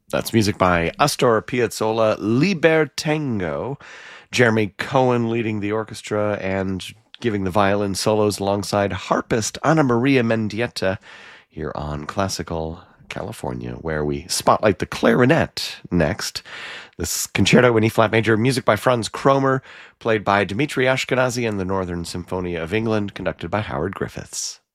That's music by Astor Piazzolla, Libertango, Jeremy Cohen leading the orchestra and giving the violin solos alongside harpist Ana Maria Mendieta here on Classical California, where we spotlight the clarinet next. This concerto in E flat major, music by Franz Kromer, played by Dmitri Ashkenazy and the Northern Symphonia of England, conducted by Howard Griffiths.